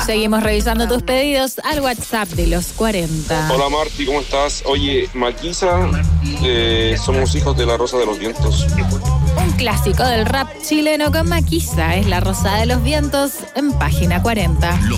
Seguimos revisando tus pedidos al WhatsApp de los 40. Hola Marti, ¿cómo estás? Oye, Maquisa, somos hijos de la Rosa de los Vientos. Un clásico del rap chileno con Maquisa es La Rosa de los Vientos en página 40.